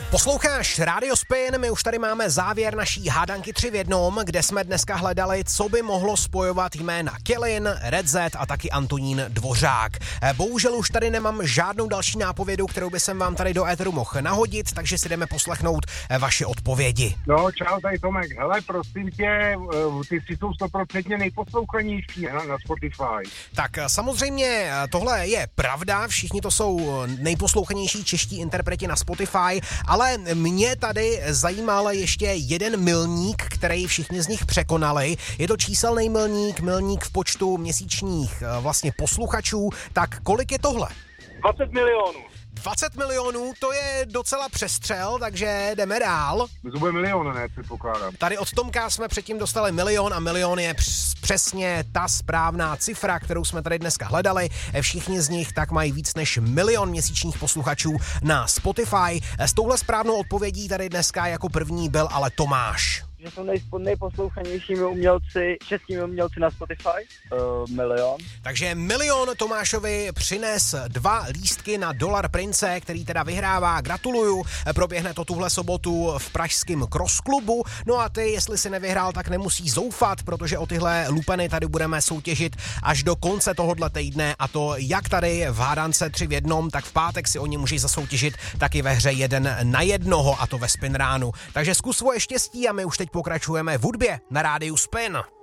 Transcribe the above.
Posloucháš Radio Spin, my už tady máme závěr naší hádanky 3 v jednom, kde jsme dneska hledali, co by mohlo spojovat jména Kellyn, Redzet a taky Antonín Dvořák. Bohužel už tady nemám žádnou další nápovědu, kterou by jsem vám tady do éteru mohl nahodit, takže si jdeme poslechnout vaše odpovědi. No, čau, tady Tomek. Hele, prosím tě, ty tři jsou 100% nejposlouchanější na Spotify. Tak samozřejmě tohle je pravda, všichni to jsou nejposlouchanější čeští interpreti na Spotify, ale mě tady zajímal ještě jeden milník, který všichni z nich překonali. Je to číselný milník v počtu měsíčních vlastně posluchačů. Tak kolik je tohle? 20 milionů. 20 milionů, to je docela přestřel, takže jdeme dál. To bude milion, ne, předpokládám. Tady od Tomka jsme předtím dostali milion a milion je přesně ta správná cifra, kterou jsme tady dneska hledali. Všichni z nich tak mají víc než 1 milion měsíčních posluchačů na Spotify. S touhle správnou odpovědí tady dneska jako první byl ale Tomáš. Že jsou nejposlouchanějšími umělci, českými umělci na Spotify. Milion. Takže 1 milion Tomášovi přines 2 lístky na Dolar Prince, který teda vyhrává. Gratuluju. Proběhne to tuhle sobotu v pražském Cross klubu. No a ty, jestli si nevyhrál, tak nemusí zoufat, protože o tyhle lupeny tady budeme soutěžit až do konce tohohle týdne, a to jak tady v hádance 3 v jednom, tak v pátek si o ně můžeš zasoutěžit taky ve hře 1 na 1, a to ve Spin ránu. Takže zkus svoje štěstí a my už teď pokračujeme v hudbě na rádiu Spin.